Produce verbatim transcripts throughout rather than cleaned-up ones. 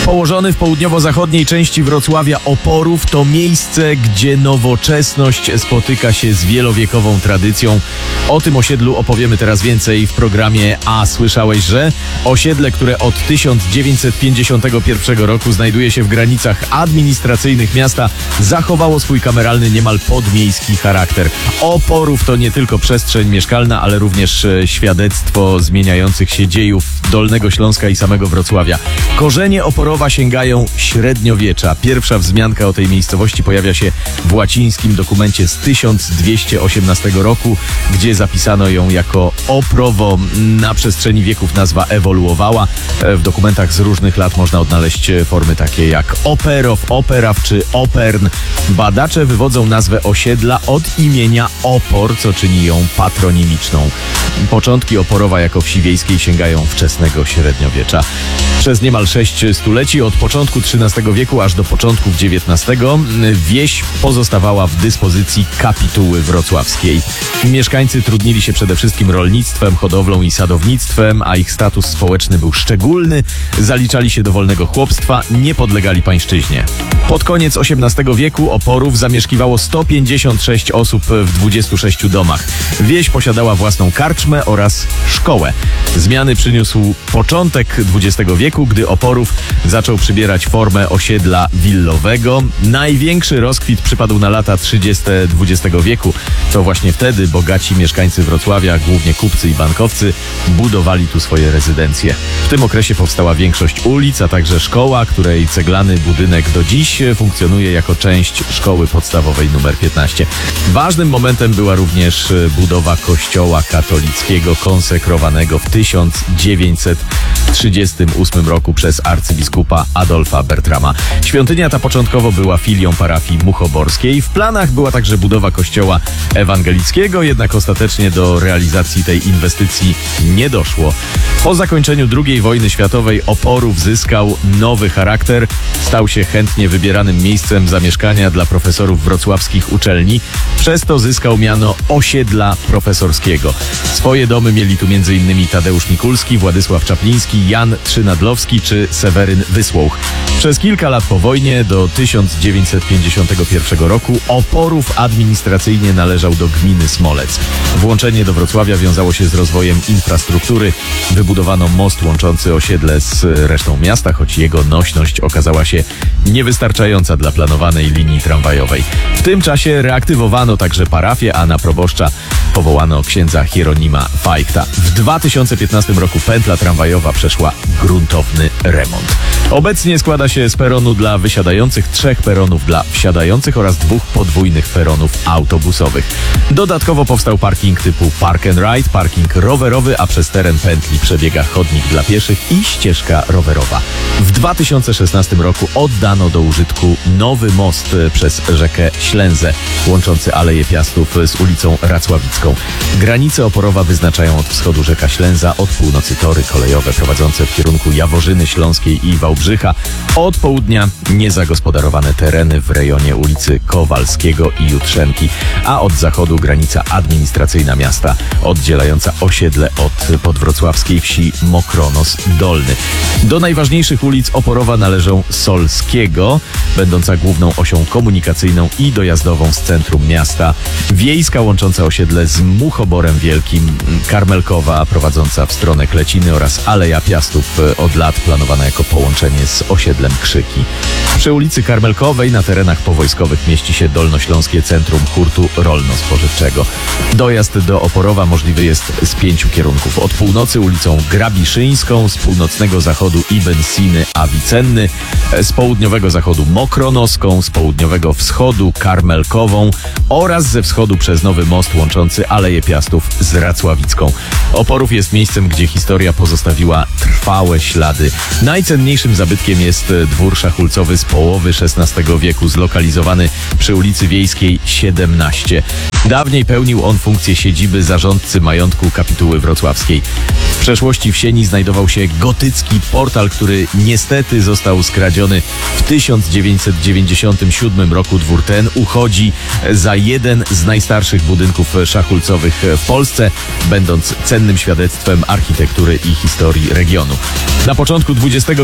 Położony w południowo-zachodniej części Wrocławia Oporów to miejsce, gdzie nowoczesność spotyka się z wielowiekową tradycją. O tym osiedlu opowiemy teraz więcej w programie A słyszałeś, że? Osiedle, które od tysiąc dziewięćset pięćdziesiątego pierwszego roku znajduje się w granicach administracyjnych miasta, zachowało swój kameralny, niemal podmiejski charakter. Oporów to nie tylko przestrzeń mieszkalna, ale również świadectwo zmieniających się dziejów Dolnego Śląska i samego Wrocławia. Korzenie Oporowa sięgają średniowiecza. Pierwsza wzmianka o tej miejscowości pojawia się w łacińskim dokumencie z tysiąc dwieście osiemnastego roku, gdzie zapisano ją jako Oprowo. Na przestrzeni wieków nazwa ewoluowała. W dokumentach z różnych lat można odnaleźć formy takie jak Operow, Operaw czy Opern. Badacze wywodzą nazwę osiedla od imienia Opor, co czyni ją patronimiczną. Początki Oporowa jako wsi wiejskiej sięgają wczesnego średniowiecza. Przez niemal sześć stuleci, od początku trzynastego wieku aż do początków dziewiętnastego, wieś pozostawała w dyspozycji kapituły wrocławskiej. Mieszkańcy trudnili się przede wszystkim rolnictwem, hodowlą i sadownictwem, a ich status społeczny był szczególny. Zaliczali się do wolnego chłopstwa, nie podlegali pańszczyźnie. Pod koniec osiemnastego wieku Oporów zamieszkiwało sto pięćdziesiąt sześć osób w dwudziestu sześciu domach. Wieś posiadała własną karczmę oraz szkołę. Zmiany przyniósł początek dwudziestego wieku, gdy Oporów zaczął przybierać formę osiedla willowego. Największy rozkwit przypadł na lata trzydzieste dwudziestego wieku. To właśnie wtedy bogaci mieszkańcy Wrocławia, głównie kupcy i bankowcy, budowali tu swoje rezydencje. W tym okresie powstała większość ulic, a także szkoła, której ceglany budynek do dziś funkcjonuje jako część szkoły podstawowej nr piętnaście. Ważnym momentem była również budowa kościoła katolickiego konsekrowanego w tysiąc dziewięćset trzydziestym ósmym roku przez arcybiskupa Adolfa Bertrama. Świątynia ta początkowo była filią parafii muchoborskiej. W planach była także budowa kościoła ewangelickiego, jednak ostatecznie do realizacji tej inwestycji nie doszło. Po zakończeniu drugiej wojny światowej Oporów zyskał nowy charakter. Stał się chętnie wybieranym miejscem zamieszkania dla profesorów wrocławskich uczelni. Przez to zyskał miano osiedla profesorskiego. Swoje domy mieli tu między innymi Tadeusz Mikulski, Władysław Czapliński, Jan Trzynadlowski czy Seweryn Wysłuch. Przez kilka lat po wojnie, do tysiąc dziewięćset pięćdziesiątego pierwszego roku, Oporów administracyjnie należał do gminy Smolec. Włączenie do Wrocławia wiązało się z rozwojem infrastruktury. Wybudowano most łączący osiedle z resztą miasta, choć jego nośność okazała się niewystarczająca dla planowanej linii tramwajowej. W tym czasie reaktywowano także parafię, a na proboszcza powołano księdza Hieronima Fajchta. W dwa tysiące piętnastym roku pętla tramwajowa przeszła gruntowny remont. Obecnie składa się z peronu dla wysiadających, trzech peronów dla wsiadających oraz dwóch podwójnych peronów autobusowych. Dodatkowo powstał parking typu Park and Ride, parking rowerowy, a przez teren pętli przebiega chodnik dla pieszych i ścieżka rowerowa. W dwa tysiące szesnastym roku oddano do użytku nowy most przez rzekę Ślęzę, łączący Aleję Piastów z ulicą Racławicką. Granice Oporowa wyznaczają od wschodu rzeka Ślęza, od północy tory kolejowe prowadzące w kierunku Jaworzyny Śląskiej i Wałbrzycha, od południa niezagospodarowane tereny w rejonie ulicy Kowalskiego i Jutrzenki, a od zachodu granica administracyjna miasta, oddzielająca osiedle od podwrocławskiej wsi Mokronos Dolny. Do najważniejszych ulic Oporowa należą Solskiego, będąca główną osią komunikacyjną i dojazdową z centrum miasta, wiejska łącząca osiedle z Muchoborem Wielkim, Karmelkowa prowadząca w stronę Kleciny oraz Aleja Piastów, od lat planowana jako połączenie z osiedlem Krzyki. Przy ulicy Karmelkowej na terenach powojskowych mieści się Dolnośląskie Centrum Hurtu Rolno-Spożywczego. Dojazd do Oporowa możliwy jest z pięciu kierunków. Od północy ulicą Grabiszyńską, z północnego zachodu Ibn Siny Avicenny, z południowego zachodu Mokronoską, z południowego wschodu Karmelkową oraz ze wschodu przez nowy most łączący Aleję Piastów z Racławicką. Oporów jest miejscem, gdzie historia pozostawiła trwałe ślady. Najcenniejszym zabytkiem jest dwór szachulcowy z połowy szesnastego wieku, zlokalizowany przy ulicy Wiejskiej siedemnaście. Dawniej pełnił on funkcję siedziby zarządcy majątku kapituły wrocławskiej. W przeszłości w sieni znajdował się gotycki portal, który niestety został skradziony w tysiąc dziewięćset dziewięćdziesiątym siódmym roku. Dwór ten uchodzi za jeden z najstarszych budynków szachulcowych w Polsce, będąc cennym świadectwem architektury i historii regionu. Na początku dwudziestego pierwszego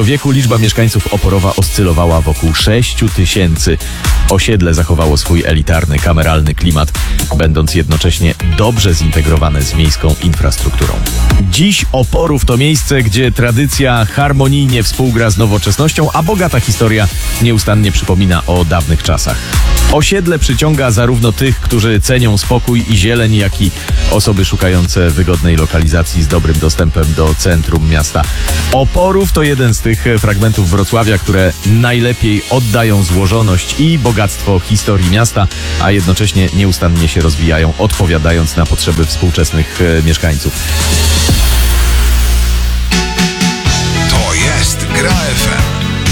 wieku liczba mieszkańców Oporowa oscylowała wokół sześciu tysięcy. Osiedle zachowało swój elitarny, kameralny klimat, będąc jednocześnie dobrze zintegrowane z miejską infrastrukturą. Dziś Oporów to miejsce, gdzie tradycja harmonijnie współgra z nowoczesnością, a bogata historia nieustannie przypomina o dawnych czasach. Osiedle przyciąga zarówno tych, którzy cenią spokój i zieleń, jak i osoby szukające wygodnej lokalizacji z dobrym dostępem do centrum miasta. Oporów to jeden z tych fragmentów Wrocławia, które najlepiej oddają złożoność i bogactwo historii miasta, a jednocześnie nieustannie się rozwijają, odpowiadając na potrzeby współczesnych mieszkańców. To jest Gra F M.